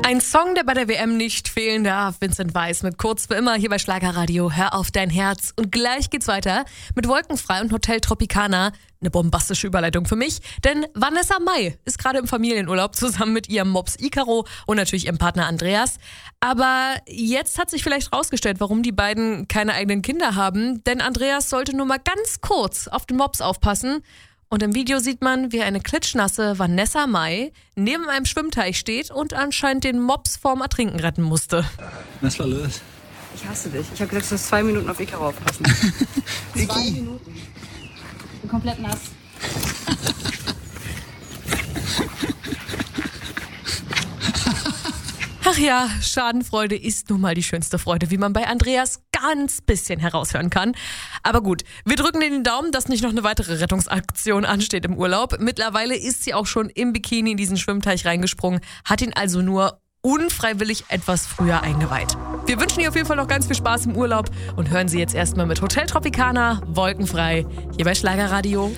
Ein Song, der bei der WM nicht fehlen darf. Vincent Weiss mit Kurz für immer hier bei Schlagerradio. Hör auf dein Herz. Und gleich geht's weiter mit Wolkenfrei und Hotel Tropicana. Eine bombastische Überleitung für mich, denn Vanessa Mai ist gerade im Familienurlaub zusammen mit ihrem Mops Icaro und natürlich ihrem Partner Andreas. Aber jetzt hat sich vielleicht rausgestellt, warum die beiden keine eigenen Kinder haben, denn Andreas sollte nur mal ganz kurz auf den Mops aufpassen. Und im Video sieht man, wie eine klitschnasse Vanessa Mai neben einem Schwimmteich steht und anscheinend den Mops vorm Ertrinken retten musste. Was war los? Ich hasse dich. Ich habe gesagt, du sollst 2 Minuten auf Icaro aufpassen. 2 Minuten. Ich bin komplett nass. Ach ja, Schadenfreude ist nun mal die schönste Freude, wie man bei Andreas ganz bisschen heraushören kann. Aber gut, wir drücken den Daumen, dass nicht noch eine weitere Rettungsaktion ansteht im Urlaub. Mittlerweile ist sie auch schon im Bikini in diesen Schwimmteich reingesprungen, hat ihn also nur unfreiwillig etwas früher eingeweiht. Wir wünschen ihr auf jeden Fall noch ganz viel Spaß im Urlaub und hören Sie jetzt erstmal mit Hotel Tropicana, Wolkenfrei, hier bei Schlagerradio.